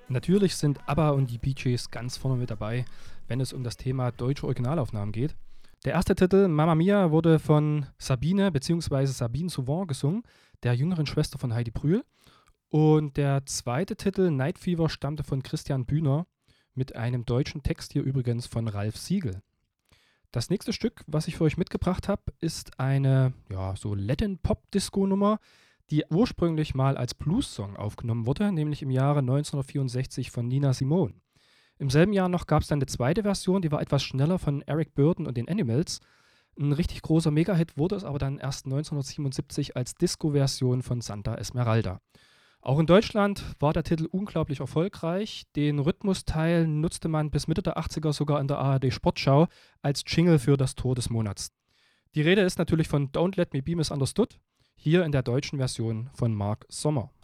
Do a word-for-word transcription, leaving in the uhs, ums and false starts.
Natürlich sind ABBA und die Bee Gees ganz vorne mit dabei, wenn es um das Thema deutsche Originalaufnahmen geht. Der erste Titel, Mamma Mia, wurde von Sabine bzw. Sabine Sauvant gesungen, der jüngeren Schwester von Heidi Brühl. Und der zweite Titel, Night Fever, stammte von Christian Bühner mit einem deutschen Text hier übrigens von Ralf Siegel. Das nächste Stück, was ich für euch mitgebracht habe, ist eine ja, so Latin-Pop-Disco-Nummer, die ursprünglich mal als Blues-Song aufgenommen wurde, nämlich im Jahre neunzehnhundertvierundsechzig von Nina Simone. Im selben Jahr noch gab es dann eine zweite Version, die war etwas schneller, von Eric Burdon und den Animals. Ein richtig großer Mega-Hit wurde es aber dann erst neunzehnhundertsiebenundsiebzig als Disco-Version von Santa Esmeralda. Auch in Deutschland war der Titel unglaublich erfolgreich. Den Rhythmusteil nutzte man bis Mitte der achtziger sogar in der A R D Sportschau als Jingle für das Tor des Monats. Die Rede ist natürlich von Don't Let Me Be Misunderstood, hier in der deutschen Version von Mark Sommer.